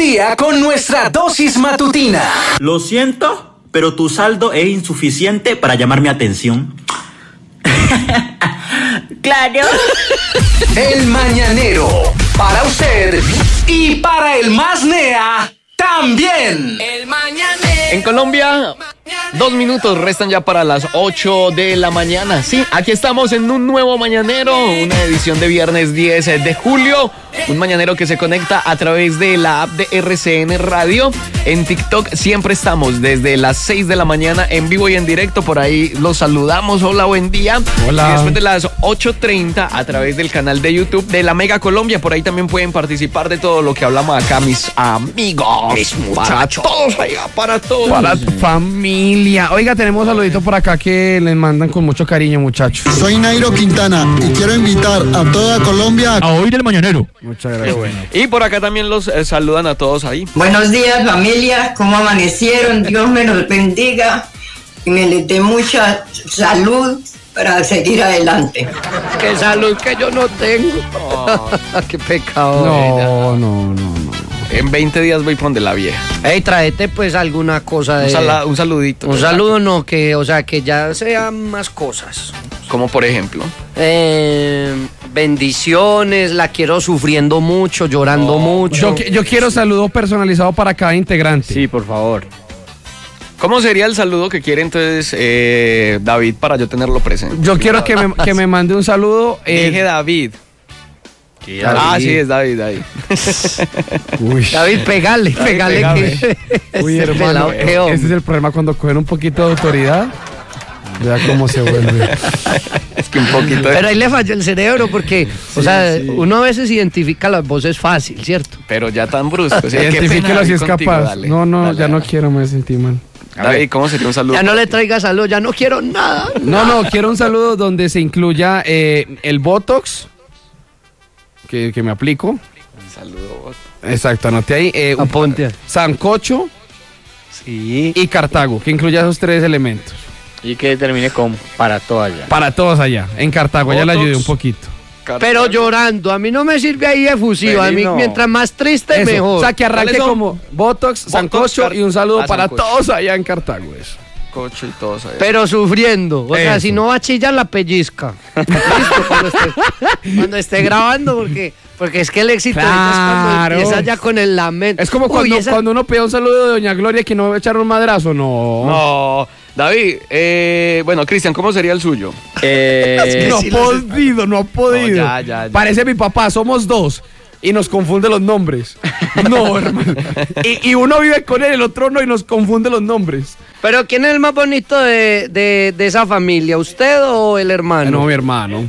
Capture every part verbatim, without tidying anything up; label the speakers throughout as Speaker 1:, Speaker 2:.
Speaker 1: día con nuestra dosis matutina.
Speaker 2: Lo siento, pero tu saldo es insuficiente para llamar mi atención.
Speaker 3: Claro.
Speaker 1: El Mañanero, para usted y para el más nea también.
Speaker 3: El Mañanero.
Speaker 4: En Colombia, dos minutos restan ya para las ocho de la mañana. Sí, aquí estamos en un nuevo Mañanero, una edición de viernes diez de julio. Un Mañanero que se conecta a través de la app de R C N Radio. En TikTok siempre estamos desde las seis de la mañana en vivo y en directo. Por ahí los saludamos. Hola, buen día.
Speaker 5: Hola.
Speaker 4: Y después de las ocho treinta a través del canal de YouTube de La Mega Colombia. Por ahí también pueden participar de todo lo que hablamos acá, mis amigos.
Speaker 5: Mis
Speaker 4: Para
Speaker 5: muchachos.
Speaker 4: todos, allá, para todos.
Speaker 5: Para tu familia. Oiga, tenemos saluditos por acá que les mandan con mucho cariño, muchachos.
Speaker 6: Soy Nairo Quintana y quiero invitar a toda Colombia
Speaker 5: a oír el Mañanero. Muchas gracias.
Speaker 4: Y por acá también los eh, saludan a todos ahí.
Speaker 7: Buenos días, familia. ¿Cómo amanecieron? Dios me los bendiga y me les dé mucha salud para seguir adelante.
Speaker 3: Qué salud que yo no tengo.
Speaker 4: Oh.
Speaker 3: Qué pecado.
Speaker 5: No, no, no, no.
Speaker 4: En veinte días voy por donde la vieja.
Speaker 3: Ey, tráete pues alguna cosa de...
Speaker 4: Un, sala- un saludito.
Speaker 3: Un saludo, no, que, o sea, que ya sean más cosas.
Speaker 4: Como por ejemplo.
Speaker 3: Eh, bendiciones, la quiero sufriendo mucho, llorando
Speaker 4: Oh,
Speaker 3: mucho.
Speaker 5: Yo, qui- yo quiero saludo personalizado para cada integrante.
Speaker 4: Sí, por favor. ¿Cómo sería el saludo que quiere entonces eh, David para yo tenerlo presente?
Speaker 5: Yo quiero que me, que me mande un saludo. eh,
Speaker 4: Dije David.
Speaker 3: Sí,
Speaker 4: Ah,
Speaker 3: David.
Speaker 4: sí, es David, David.
Speaker 5: Uy.
Speaker 3: David, pegale,
Speaker 4: David,
Speaker 3: pegale
Speaker 4: pegame.
Speaker 3: que...
Speaker 5: Uy,
Speaker 3: ese
Speaker 5: hermano,
Speaker 3: pelado,
Speaker 5: eh,
Speaker 3: qué hombre.
Speaker 5: ese es el problema cuando cogen un poquito de autoridad. Vea cómo se vuelve.
Speaker 4: Es que un poquito de...
Speaker 3: Pero ahí le falló el cerebro porque, o sea, uno a veces identifica las voces fácil, ¿cierto?
Speaker 4: Pero ya tan brusco. O sea, qué pena,
Speaker 5: Identifíquelo si es
Speaker 4: David, contigo,
Speaker 5: capaz.
Speaker 4: dale.
Speaker 5: No, no,
Speaker 4: Dale,
Speaker 5: ya no
Speaker 4: dale.
Speaker 5: quiero, me sentí mal.
Speaker 4: David, ¿cómo sería un saludo?
Speaker 3: Ya no le traiga salud, ya no quiero nada.
Speaker 5: No, no, quiero un saludo donde se incluya eh, el Botox que, que me aplico.
Speaker 4: Un saludo.
Speaker 5: Exacto, anoté ahí. Eh, un-
Speaker 3: Aponte.
Speaker 5: Sancocho
Speaker 3: Sí.
Speaker 5: y Cartago, que incluya esos tres elementos.
Speaker 8: Y que termine con para todas ya.
Speaker 5: Para todos allá, en Cartago, ya le
Speaker 4: Botox.
Speaker 5: ayudé un poquito.
Speaker 3: Pero llorando, a mí no me sirve ahí efusivo, a mí
Speaker 8: Feliz no.
Speaker 3: mientras más triste
Speaker 5: Eso,
Speaker 3: mejor.
Speaker 5: o sea, que arranque
Speaker 4: ¿Cuáles son?
Speaker 5: como Botox, Sancocho
Speaker 4: Car-
Speaker 5: y un saludo
Speaker 4: ah,
Speaker 5: para
Speaker 4: sancocho.
Speaker 5: todos allá en Cartago. Eso.
Speaker 4: Coche y todos ahí.
Speaker 3: Pero sufriendo, o sea,
Speaker 5: Eso.
Speaker 3: si no va a chillar la pellizca. Listo, cuando esté, cuando esté grabando, porque, porque es que el éxito ahorita es cuando
Speaker 5: Claro.
Speaker 3: empieza ya con el lamento.
Speaker 5: Es como
Speaker 3: Uy,
Speaker 5: cuando,
Speaker 3: esa-
Speaker 5: cuando uno pide un saludo de Doña Gloria que no va a echar un madrazo, no.
Speaker 4: No, David, eh, bueno, Cristian, ¿cómo sería el suyo?
Speaker 8: Eh,
Speaker 5: no ha
Speaker 3: sí los
Speaker 5: podido, no ha podido.
Speaker 4: No, ya, ya, ya.
Speaker 5: Parece mi papá, somos dos. Y nos confunde los nombres. No, hermano. Y, y uno vive con él, el otro no, y nos confunde los nombres.
Speaker 3: Pero ¿quién es el más bonito de, de, de esa familia? ¿Usted o el hermano?
Speaker 5: No, mi hermano.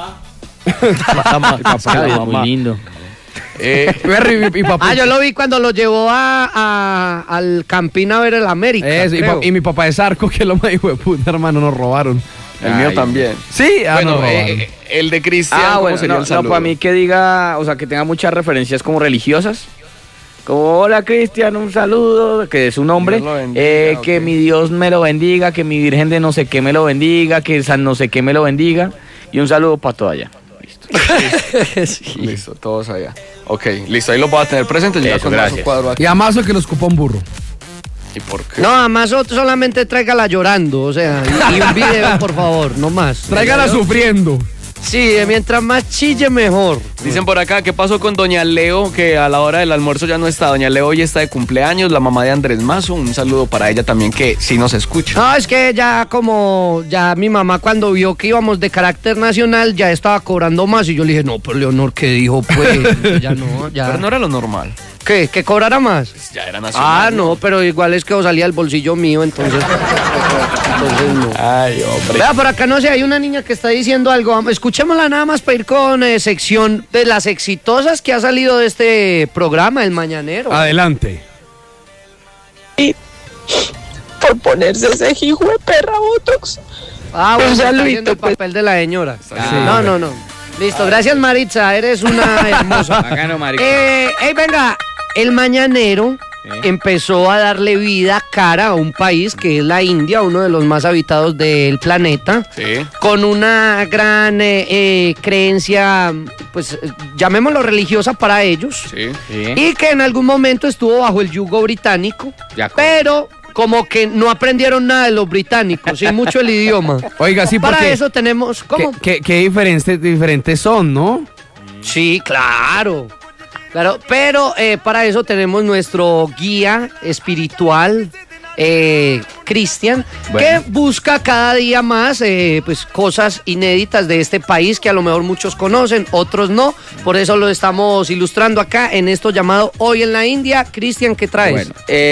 Speaker 8: David, muy lindo.
Speaker 4: Eh,
Speaker 5: Berry, mi, mi papá.
Speaker 3: Ah, yo lo vi cuando lo llevó a, a- al Campín a ver el América.
Speaker 5: Eso, y,
Speaker 3: creo.
Speaker 5: pa- y mi papá es Arco, que lo más hijo de puta, hermano, nos robaron.
Speaker 4: el mío también.
Speaker 5: Sí, ah,
Speaker 4: Bueno,
Speaker 5: nos robaron.
Speaker 4: eh, el de Cristian,
Speaker 8: Ah,
Speaker 4: ¿cómo
Speaker 8: bueno,
Speaker 4: sería
Speaker 8: no,
Speaker 4: el saludo?
Speaker 8: no, para mí que diga, o sea, que tenga muchas referencias como religiosas. Como, hola Cristian, un saludo, que es su nombre.
Speaker 4: Dios lo bendiga,
Speaker 8: eh, que
Speaker 4: ok.
Speaker 8: mi Dios me lo bendiga, que mi Virgen de no sé qué me lo bendiga, que San no sé qué me lo bendiga. Y un saludo para toda allá.
Speaker 3: Sí.
Speaker 4: Listo, todos allá. Ok, listo, ahí lo voy a tener presente. Ya
Speaker 8: Eso,
Speaker 4: con
Speaker 8: gracias.
Speaker 4: su cuadro aquí.
Speaker 5: Y a Mazo que los ocupa un burro.
Speaker 4: ¿Y por qué?
Speaker 3: No, además otro solamente tráigala llorando, o sea, y, y un video, por favor, no más.
Speaker 5: Tráigala sufriendo.
Speaker 3: Sí, mientras más chille, mejor.
Speaker 4: Dicen por acá, ¿qué pasó con Doña Leo? Que a la hora del almuerzo ya no está. Doña Leo hoy está de cumpleaños, la mamá de Andrés Mazo. Un saludo para ella también, que sí nos escucha.
Speaker 3: No, es que ya como, ya mi mamá cuando vio que íbamos de carácter nacional, ya estaba cobrando más y yo le dije, no, pero Leonor, ¿qué dijo? Pues, ya no, ya.
Speaker 4: Pero no era lo normal.
Speaker 3: ¿Qué? ¿Que cobrara más?
Speaker 4: Pues ya era nacional.
Speaker 3: Ah, no, pero igual es que salía del bolsillo mío, entonces. Entonces no.
Speaker 4: Ay, hombre.
Speaker 3: Vea, por acá no sé, hay una niña que está diciendo algo. Vamos, escuchémosla nada más para ir con eh, sección de las exitosas que ha salido de este programa, El Mañanero.
Speaker 5: Adelante.
Speaker 9: Por ponerse ese hijo de perra Botox.
Speaker 3: Ah, bueno,
Speaker 9: un
Speaker 3: está
Speaker 9: saludito,
Speaker 3: haciendo el
Speaker 9: pues.
Speaker 3: papel de la señora.
Speaker 4: Ah,
Speaker 3: no, no, no. Listo, gracias Maritza, eres una hermosa.
Speaker 8: Bacano, marica.
Speaker 3: Eh, ey, venga, El Mañanero empezó a darle vida cara a un país que es la India, uno de los más habitados del planeta,
Speaker 4: Sí.
Speaker 3: con una gran eh, eh, creencia, pues llamémoslo religiosa para ellos,
Speaker 4: Sí.
Speaker 8: Sí.
Speaker 3: y que en algún momento estuvo bajo el yugo británico,
Speaker 8: De acuerdo.
Speaker 3: pero como que no aprendieron nada de los británicos, y mucho el idioma.
Speaker 5: Oiga, sí,
Speaker 3: Para
Speaker 5: porque...
Speaker 3: eso tenemos, ¿cómo?
Speaker 5: ¿Qué, qué, qué diferentes, diferentes son, no?
Speaker 3: Sí, claro. Claro, pero eh, para eso tenemos nuestro guía espiritual, eh, Cristian,
Speaker 8: Bueno.
Speaker 3: que busca cada día más eh, pues, cosas inéditas de este país que a lo mejor muchos conocen, otros no. Por eso lo estamos ilustrando acá en esto llamado Hoy en la India. Cristian, ¿qué traes?
Speaker 8: Bueno,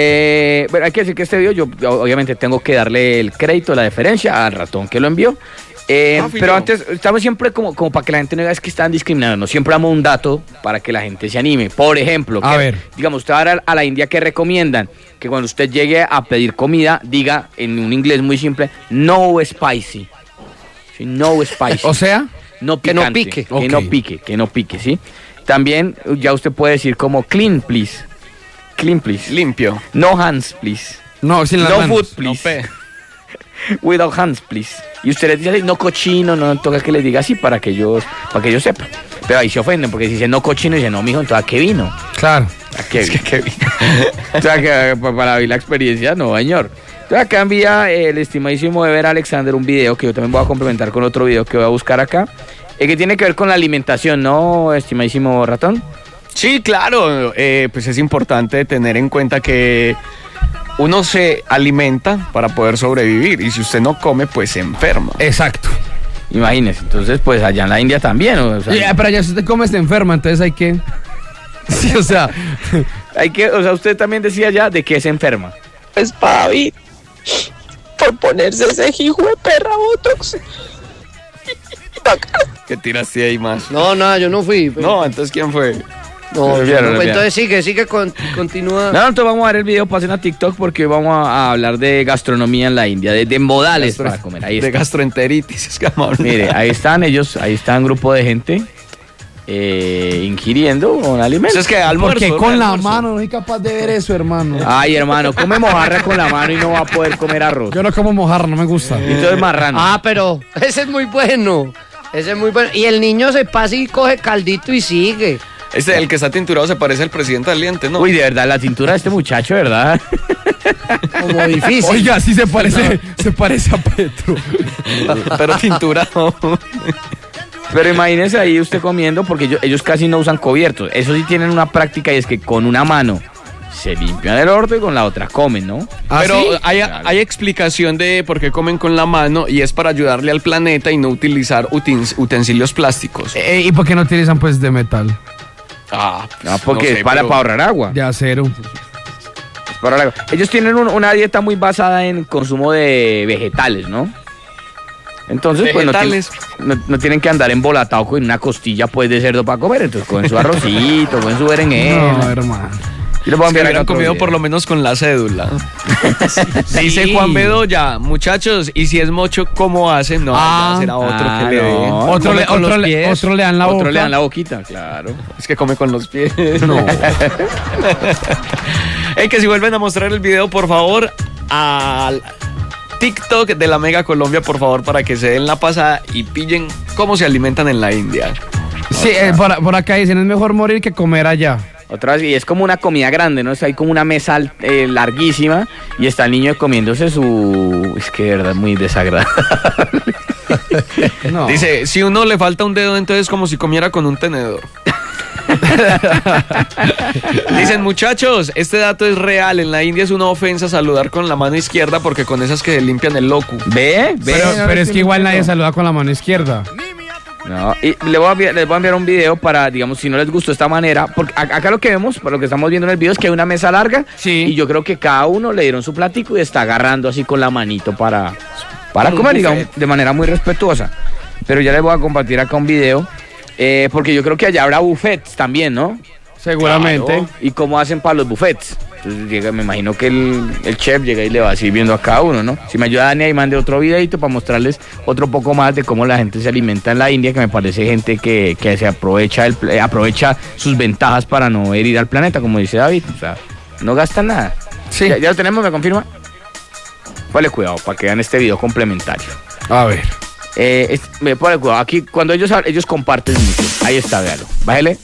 Speaker 8: eh, bueno, hay que decir que este video yo, yo obviamente tengo que darle el crédito, la deferencia al ratón que lo envió. Eh,
Speaker 4: Ah, fui
Speaker 8: pero
Speaker 4: yo.
Speaker 8: antes, estamos siempre como, como para que la gente no diga es que están discriminando. Siempre damos un dato para que la gente se anime. Por ejemplo,
Speaker 5: A
Speaker 8: que,
Speaker 5: ver.
Speaker 8: digamos, usted va a, a la India, que recomiendan que cuando usted llegue a pedir comida, diga en un inglés muy simple, no spicy. Sí, no spicy.
Speaker 5: O sea,
Speaker 8: no
Speaker 3: que no
Speaker 8: picante,
Speaker 3: pique.
Speaker 8: Que
Speaker 5: Ok.
Speaker 8: no pique, que no pique, ¿sí? También ya usted puede decir como clean, please. Clean, please.
Speaker 4: Limpio.
Speaker 8: No hands, please.
Speaker 5: no, sin las
Speaker 8: No
Speaker 5: manos.
Speaker 8: food,
Speaker 4: No
Speaker 8: please.
Speaker 4: pe.
Speaker 8: Without hands, please. Y usted les dice así, no cochino, no toca que les diga así para que ellos, para que ellos sepan. Pero ahí se ofenden porque si dice no cochino, dice no, mijo, entonces ¿a qué vino?
Speaker 5: Claro.
Speaker 8: ¿A qué vino? O sea, que eh, para vivir la experiencia, no, señor. Entonces acá envía el estimadísimo Ever Alexander un video que yo también voy a complementar con otro video que voy a buscar acá, eh, que tiene que ver con la alimentación, ¿no, estimadísimo ratón?
Speaker 4: Sí, claro, eh, pues es importante tener en cuenta que uno se alimenta para poder sobrevivir y si usted no come, pues se enferma.
Speaker 5: Exacto.
Speaker 8: Imagínese, entonces pues allá en la India también, o sea,
Speaker 5: Ya, pero ya si usted come, se enferma, entonces hay que... Sí, o sea...
Speaker 8: hay que, o sea, usted también decía ya de qué se enferma.
Speaker 9: Pues David, por ponerse ese hijo de perra botox.
Speaker 4: ¿Qué tiraste ahí más?
Speaker 3: No, no, yo no fui.
Speaker 4: No, entonces ¿quién fue?
Speaker 3: no,
Speaker 8: lo
Speaker 3: yo
Speaker 8: vieron,
Speaker 3: no
Speaker 8: lo
Speaker 3: fui.
Speaker 8: vieron.
Speaker 3: Entonces sigue, sigue, con- continúa.
Speaker 8: No, entonces vamos a ver el video, pasen a TikTok porque hoy vamos a, a hablar de gastronomía en la India, de, de modales para comer. Ahí
Speaker 4: de
Speaker 8: está.
Speaker 4: gastroenteritis, es que amable.
Speaker 8: Mire, ahí están ellos, ahí está un grupo de gente eh, ingiriendo un alimento.
Speaker 4: Eso es que almuerzo.
Speaker 5: Porque con la
Speaker 4: almuerzo.
Speaker 5: mano no soy capaz de ver eso, hermano.
Speaker 8: Ay, hermano, come mojarra con la mano y no va a poder comer arroz.
Speaker 5: Yo no como mojarra, no me gusta.
Speaker 8: Y entonces marrano.
Speaker 3: Ah, pero ese es muy bueno. Ese es muy bueno. Y el niño se pasa y coge caldito y sigue.
Speaker 4: Este, el que está tinturado, se parece al presidente Aliente, ¿no?
Speaker 8: Uy, de verdad, la cintura de este muchacho, ¿verdad?
Speaker 3: Como difícil.
Speaker 5: Oiga, sí se parece, se parece a Petro.
Speaker 4: pero tinturado.
Speaker 8: Pero imagínese ahí usted comiendo porque ellos, ellos casi no usan cubiertos. Eso sí tienen una práctica y es que con una mano se limpian el orto y con la otra comen, ¿no?
Speaker 5: ¿Ah,
Speaker 4: Pero
Speaker 5: sí?
Speaker 4: hay, hay explicación de por qué comen con la mano y es para ayudarle al planeta y no utilizar utens- utensilios plásticos.
Speaker 5: Eh, ¿Y por qué no utilizan pues de metal?
Speaker 4: Ah,
Speaker 8: No, porque
Speaker 4: no sé,
Speaker 8: es para,
Speaker 4: pero-
Speaker 8: para ahorrar agua.
Speaker 5: De acero.
Speaker 8: Es para ahorrar agua. Ellos tienen un- una dieta muy basada en consumo de vegetales, ¿no? Entonces, pues no, tienen-
Speaker 4: Vegetales.
Speaker 8: no, no tienen que andar embolatados con una costilla pues de cerdo para comer. Entonces cogen su arrocito, cogen su berenjena.
Speaker 5: No, hermano.
Speaker 8: Yo les voy a
Speaker 4: Es que
Speaker 8: enviar
Speaker 4: hubieran
Speaker 8: otro
Speaker 4: comido
Speaker 8: video.
Speaker 4: por lo menos con la cédula. Dice Juan Bedoya, muchachos, y si es mocho, ¿cómo hacen? No,
Speaker 5: Ah.
Speaker 4: ya será otro
Speaker 8: Ah,
Speaker 4: que le dé.
Speaker 8: no.
Speaker 5: Otro
Speaker 8: come
Speaker 5: le,
Speaker 8: con
Speaker 5: otro,
Speaker 8: los
Speaker 5: le,
Speaker 8: pies.
Speaker 5: otro le dan la
Speaker 8: Otro
Speaker 5: boca.
Speaker 8: le dan la boquita, claro.
Speaker 4: Es que come con los pies.
Speaker 5: No.
Speaker 4: Ey, que si vuelven a mostrar el video, por favor, al TikTok de la Mega Colombia, por favor, para que se den la pasada y pillen cómo se alimentan en la India.
Speaker 5: Sí, eh, por, por acá dicen, es mejor morir que comer allá.
Speaker 8: Otra vez, y es como una comida grande, ¿no? O sea, hay como una mesa eh, larguísima y está el niño comiéndose su... Es que de verdad es muy desagradable.
Speaker 5: No.
Speaker 4: Dice, si uno le falta un dedo, entonces es como si comiera con un tenedor. Dicen, muchachos, este dato es real. En la India es una ofensa saludar con la mano izquierda porque con esas que se limpian el locu.
Speaker 8: ¿Ve? ¿Ve?
Speaker 5: Pero,
Speaker 8: No,
Speaker 5: pero es
Speaker 8: no
Speaker 5: que igual nadie
Speaker 8: entiendo.
Speaker 5: saluda con la mano izquierda.
Speaker 8: No, y le voy, a enviar, les voy a enviar un video para, digamos, si no les gustó esta manera, porque a- acá lo que vemos, por lo que estamos viendo en el video, es que hay una mesa larga
Speaker 5: Sí.
Speaker 8: y yo creo que cada uno le dieron su platico y está agarrando así con la manito para, para
Speaker 4: Como un
Speaker 8: comer, digamos,
Speaker 4: buffet.
Speaker 8: de manera muy respetuosa. Pero ya les voy a compartir acá un video, eh, porque yo creo que allá habrá buffets también, ¿no?
Speaker 5: Seguramente.
Speaker 8: Claro. ¿Y cómo hacen para los buffets? Entonces llega, me imagino que el, el chef llega y le va sirviendo a cada uno, ¿no? Si me ayuda Dani, ahí mande otro videito para mostrarles otro poco más de cómo la gente se alimenta en la India, que me parece gente que, que se aprovecha, el, eh, aprovecha sus ventajas para no herir al planeta, como dice David. O sea, No gastan nada.
Speaker 5: Sí.
Speaker 8: ¿Ya, ya lo tenemos? ¿Me confirma? Ponle cuidado para que vean este video complementario.
Speaker 5: A ver.
Speaker 8: Eh, es, me ponle cuidado. Aquí, cuando ellos, ellos comparten mucho. Ahí está, véalo. Bájele.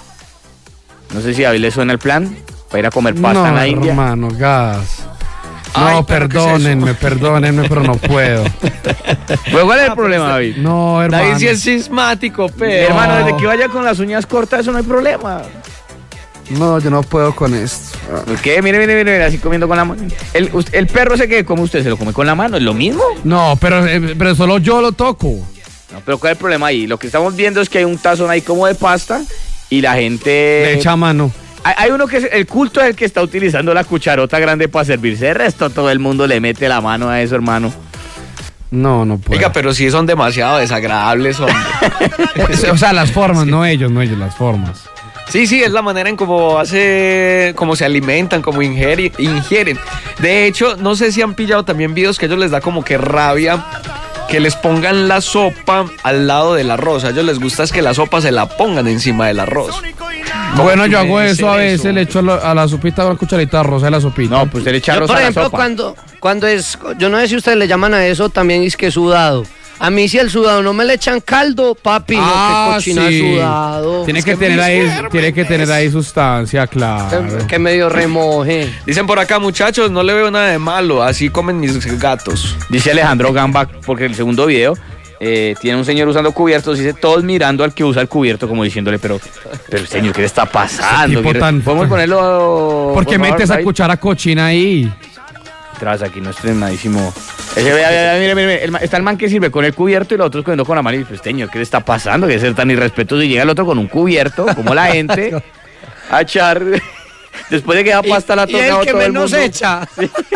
Speaker 8: No sé si a David le suena el plan para ir a comer pasta
Speaker 5: no,
Speaker 8: en la India.
Speaker 5: hermano, gas. No,
Speaker 4: Ay, pero ¿qué es
Speaker 5: perdónenme,
Speaker 4: eso?
Speaker 5: perdónenme, pero no puedo.
Speaker 8: Pero ¿cuál es el problema, David?
Speaker 5: No, hermano.
Speaker 4: David sí es sismático,
Speaker 8: Mi
Speaker 4: pero...
Speaker 8: hermano, desde que vaya con las uñas cortas, eso no hay problema.
Speaker 5: No, yo no puedo con esto.
Speaker 8: ¿Por qué? Mire, mire, mire, mire, así comiendo con la mano. El, usted- el perro ese que come usted, ¿se lo come con la mano? ¿Es lo mismo?
Speaker 5: No, pero, eh, pero solo yo lo toco.
Speaker 8: No, pero ¿cuál es el problema ahí? Lo que estamos viendo es que hay un tazón ahí como de pasta y la gente...
Speaker 5: Le echa mano.
Speaker 8: Hay, hay uno que es, el culto es el que está utilizando la cucharota grande para servirse. El resto todo el mundo le mete la mano a eso, hermano.
Speaker 5: No, no puedo.
Speaker 4: Oiga, pero sí son demasiado desagradables, hombre.
Speaker 5: O sea, las formas, no ellos, no ellos, las formas.
Speaker 4: Sí, sí, es la manera en cómo hace, cómo se alimentan, cómo ingeri- ingieren. De hecho, no sé si han pillado también videos que a ellos les da como que rabia que les pongan la sopa al lado del arroz. A ellos les gusta es que la sopa se la pongan encima del arroz.
Speaker 5: Bueno, yo
Speaker 4: tú
Speaker 5: hago
Speaker 4: me
Speaker 5: eso a
Speaker 4: dices
Speaker 5: veces,
Speaker 4: eso?
Speaker 5: le echo a la, a la sopita una cucharita de arroz a la sopita.
Speaker 8: No, pues él echa
Speaker 3: Yo,
Speaker 8: arroz
Speaker 3: por
Speaker 8: a la
Speaker 3: ejemplo,
Speaker 8: sopa.
Speaker 3: cuando, cuando es, yo no sé si ustedes le llaman a eso también es que sudado. A mí si el sudado no me le echan caldo, papi, no,
Speaker 5: Ah,
Speaker 3: que cochina
Speaker 5: sí.
Speaker 3: sudado.
Speaker 5: Tiene
Speaker 3: Es
Speaker 5: que, tener ahí, tiene que tener ahí sustancia, claro.
Speaker 3: que, que medio remoje.
Speaker 4: Dicen por acá, muchachos, no le veo nada de malo, así comen mis gatos.
Speaker 8: Dice Alejandro Gamba, porque el segundo video eh, tiene un señor usando cubiertos, dice todos mirando al que usa el cubierto como diciéndole, pero, pero señor, ¿qué le está pasando?
Speaker 5: tipo
Speaker 8: ¿Qué-
Speaker 5: tan-
Speaker 8: ¿Podemos ponerlo?
Speaker 5: ¿Por qué
Speaker 8: favor,
Speaker 5: metes esa
Speaker 8: David?
Speaker 5: cuchara cochina ahí?
Speaker 8: Tras aquí, no estrenadísimo. Ese, vea, vea, vea, mire, mire, mire, el ma- está el man que sirve con el cubierto y los otros cogiendo con la mano. Y pues, señor, ¿qué le está pasando? Que ser tan irrespetuoso. Y llega el otro con un cubierto, como la gente, a echar. Después de que la pasta la ha
Speaker 3: Y el
Speaker 8: tocado
Speaker 3: que
Speaker 8: todo el
Speaker 3: menos
Speaker 8: mundo.
Speaker 3: echa.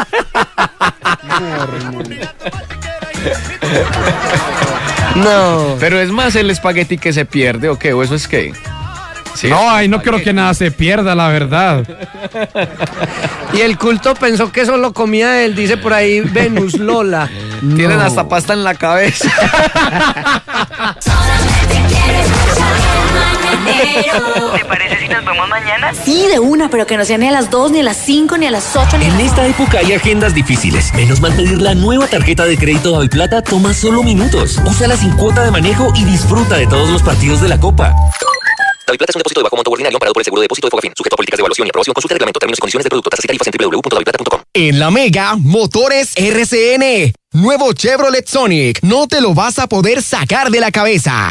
Speaker 3: No.
Speaker 4: Pero es más el espagueti que se pierde, ¿o qué? ¿O eso es qué? Sí,
Speaker 5: No, ahí no creo que nada se pierda, la verdad.
Speaker 3: Y el culto pensó que eso lo comía él, dice por ahí Venus Lola.
Speaker 4: Tienen
Speaker 5: No.
Speaker 4: hasta pasta en la cabeza.
Speaker 10: ¿Te parece si nos vemos mañana?
Speaker 11: Sí, de una, pero que no sea ni a las dos, ni a las cinco, ni a las ocho, ni a
Speaker 12: En
Speaker 11: las...
Speaker 12: esta época hay agendas difíciles. Menos mal pedir la nueva tarjeta de crédito Daviplata toma solo minutos. Úsala sin cuota de manejo y disfruta de todos los partidos de la Copa. Daviplata es un depósito de bajo monto ordinario amparado por el seguro de depósito de Fogafín, sujeto a políticas de evaluación y aprobación. Consulta el reglamento, términos y condiciones del producto, tasas y tarifas en doble u doble u doble u punto daviplata punto com.
Speaker 13: En la Mega, Motores R C N. Nuevo Chevrolet Sonic. No te lo vas a poder sacar de la cabeza.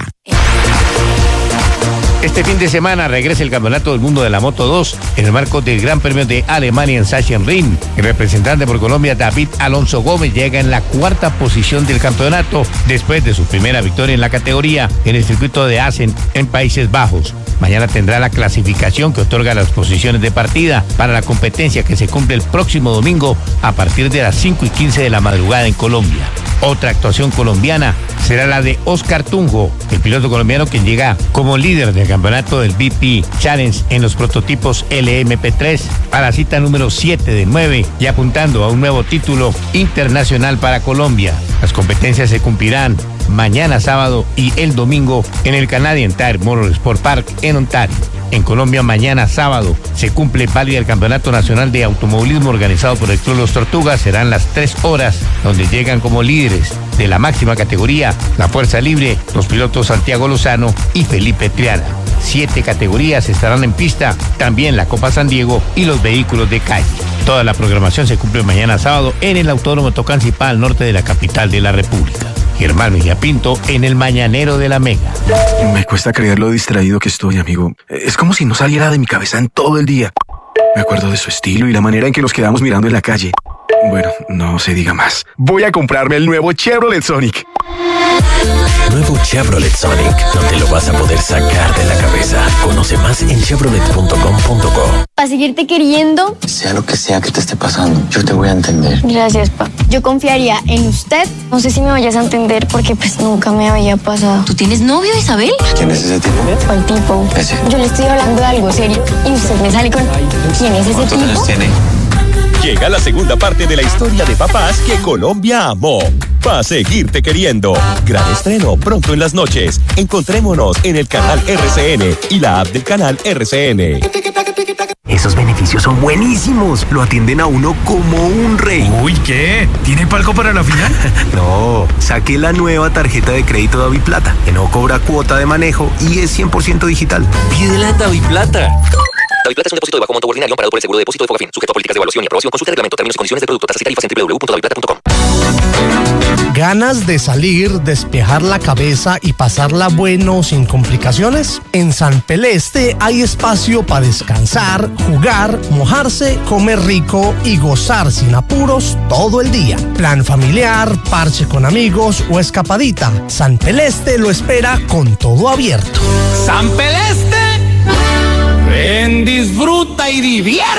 Speaker 14: Este fin de semana regresa el Campeonato del Mundo de la Moto dos en el marco del Gran Premio de Alemania en Sachsenring. El representante por Colombia, David Alonso Gómez, llega en la cuarta posición del campeonato después de su primera victoria en la categoría en el circuito de Assen en Países Bajos. Mañana tendrá la clasificación que otorga las posiciones de partida para la competencia que se cumple el próximo domingo a partir de las cinco y quince de la madrugada en Colombia. Otra actuación colombiana será la de Oscar Tunjo, el piloto colombiano que llega como líder del campeonato del V P Challenge en los prototipos L M P tres a la cita número siete de nueve y apuntando a un nuevo título internacional para Colombia. Las competencias se cumplirán mañana sábado y el domingo en el Canadian Tire Motorsport Park en Ontario. En Colombia, mañana sábado, se cumple válida el Campeonato Nacional de Automovilismo organizado por el Club Los Tortugas. Serán las tres horas donde llegan como líderes de la máxima categoría la Fuerza Libre, los pilotos Santiago Lozano y Felipe Triana. Siete categorías estarán en pista, también la Copa San Diego y los vehículos de calle. Toda la programación se cumple mañana sábado en el Autódromo Tocancipá, al norte de la capital de la República. Germán Mejía Pinto en el Mañanero de la Mega.
Speaker 15: Me cuesta creer lo distraído que estoy, amigo. Es como si no saliera de mi cabeza en todo el día. Me acuerdo de su estilo y la manera en que nos quedamos mirando en la calle. Bueno, no se diga más. Voy a comprarme el nuevo Chevrolet Sonic.
Speaker 12: Nuevo Chevrolet Sonic. No te lo vas a poder sacar de la cabeza. Conoce más en chevrolet punto com punto co.
Speaker 16: Para seguirte queriendo,
Speaker 17: Sea lo que sea que te esté pasando, yo te voy a entender.
Speaker 16: gracias, pa. Yo confiaría en usted. No sé si me vayas a entender porque pues nunca me había pasado.
Speaker 11: ¿Tú tienes novio, Isabel?
Speaker 17: ¿Quién es ese tipo?
Speaker 16: ¿Cuál tipo?
Speaker 17: Ese.
Speaker 16: Yo le estoy hablando de algo serio y usted me sale con... ¿Quién es ese
Speaker 17: ¿Cuántos
Speaker 16: tipo?
Speaker 17: años tiene?
Speaker 18: Llega la segunda parte de la historia de papás que Colombia amó. para seguirte queriendo. Gran estreno pronto en las noches. Encontrémonos en el canal R C N y la app del canal R C N.
Speaker 19: Esos beneficios son buenísimos. Lo atienden a uno como un rey.
Speaker 20: Uy, ¿qué? ¿Tiene palco para la final?
Speaker 19: No, saqué la nueva tarjeta de crédito Daviplata, que no cobra cuota de manejo y es cien por ciento digital.
Speaker 12: Pídela en Daviplata. Daviplata es un depósito de bajo monto ordinario amparado por el seguro de depósito de Fogafín, sujeto a políticas de evaluación y aprobación. Consulta el reglamento, términos y condiciones del producto, tasas y tarifas en doble u doble u doble u punto daviplata punto com.
Speaker 21: ¿Ganas de salir, despejar la cabeza y pasarla bueno sin complicaciones? En San Peleste hay espacio para descansar, jugar, mojarse, comer rico y gozar sin apuros todo el día. Plan familiar, parche con amigos o escapadita. San Peleste lo espera con todo abierto.
Speaker 5: ¡San Peleste! Ven, disfruta y diviértete.